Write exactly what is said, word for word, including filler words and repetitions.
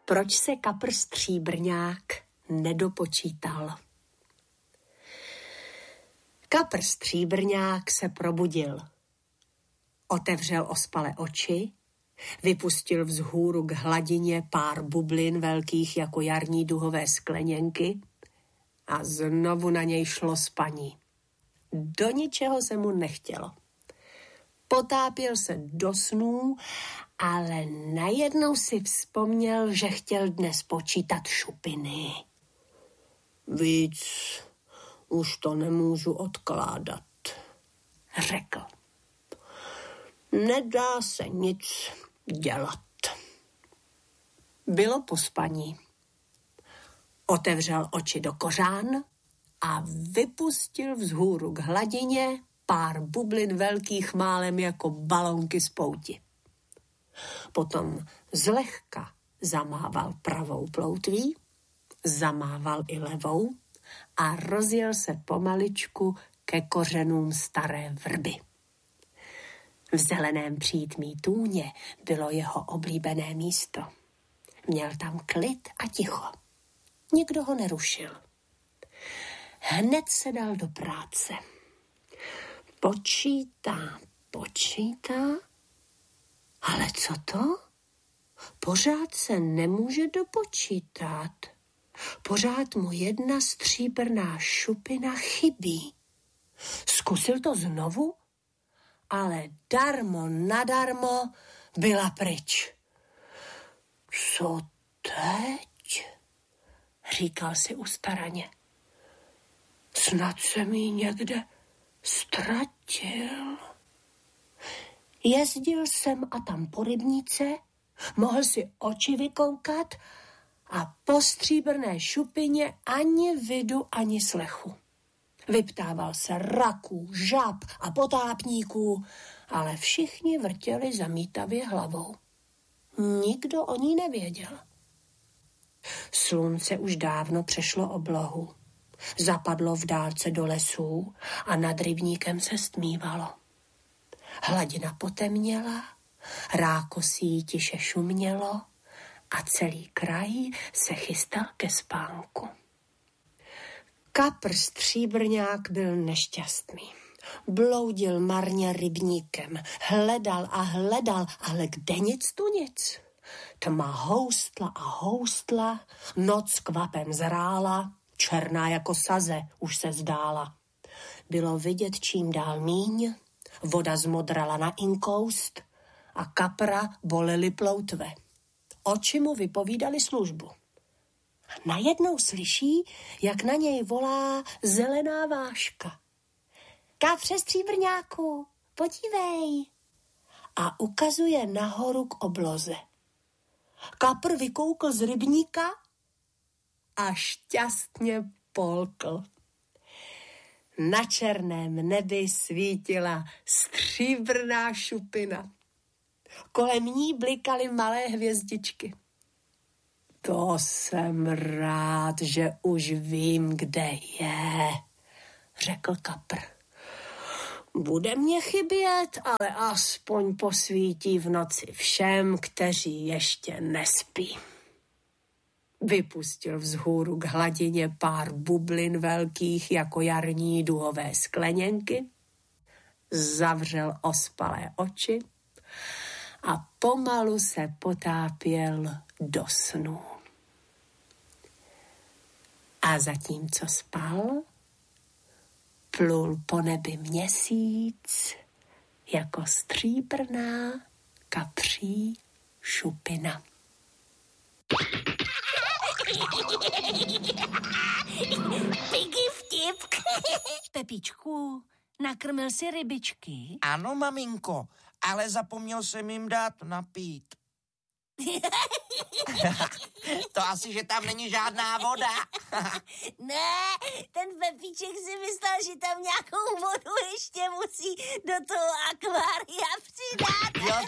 proč se kapr stříbrňák nedopočítal. Kapr stříbrňák se probudil. Otevřel ospale oči, vypustil vzhůru k hladině pár bublin velkých jako jarní duhové skleněnky a znovu na něj šlo spaní. Do ničeho se mu nechtělo. Potápěl se do snů, ale najednou si vzpomněl, že chtěl dnes počítat šupiny. Víc už to nemůžu odkládat, řekl. Nedá se nic dělat. Bylo po spaní. Otevřel oči do kořán a vypustil vzhůru k hladině pár bublin velkých málem jako balonky z pouti. Potom zlehka zamával pravou ploutví, zamával i levou a rozjel se pomaličku ke kořenům staré vrby. V zeleném přítmí tůně bylo jeho oblíbené místo. Měl tam klid a ticho. Nikdo ho nerušil. Hned se dal do práce. Počítá, počítá, ale co to? Pořád se nemůže dopočítat. Pořád mu jedna stříbrná šupina chybí. Zkusil to znovu, ale darmo nadarmo byla pryč. Co teď? Říkal si ustaraně. Snad jsem ji někde ztratil. Jezdil jsem a tam po rybníce, mohl si oči vykoukat a po stříbrné šupině ani vidu, ani slechu. Vyptával se raků, žab a potápníků, ale všichni vrtěli zamítavě hlavou. Nikdo o ní nevěděl. Slunce už dávno přešlo oblohu. Zapadlo v dálce do lesů a nad rybníkem se stmívalo. Hladina potemněla, rákosí tiše šumělo a celý kraj se chystal ke spánku. Kapr stříbrňák byl nešťastný. Bloudil marně rybníkem, hledal a hledal, ale kde nic tu nic. Tma houstla a houstla, noc kvapem zrála, černá jako saze už se zdála. Bylo vidět čím dál míň, voda zmodrala na inkoust a kapra bolely ploutve. Oči mu vypovídali službu. Najednou slyší, jak na něj volá zelená váška. Kapře stříbrňáku, podívej. A ukazuje nahoru k obloze. Kapr vykoukl z rybníka a šťastně polkl. Na černém nebi svítila stříbrná šupina. Kolem ní blikaly malé hvězdičky. To jsem rád, že už vím, kde je, řekl kapr. Bude mě chybět, ale aspoň posvítí v noci všem, kteří ještě nespí. Vypustil vzhůru k hladině pár bublin velkých jako jarní duhové skleněnky, zavřel ospalé oči a pomalu se potápěl do snu. A zatímco spal, plul po nebi měsíc jako stříbrná kapří šupina. Piggy vtip. Pepíčku, nakrmil si rybičky? Ano, maminko, ale zapomněl jsem jim dát napít. To asi, že tam není žádná voda. Ne, ten Pepíček si myslel, že tam nějakou vodu ještě musí do toho akvária přidat. Jo,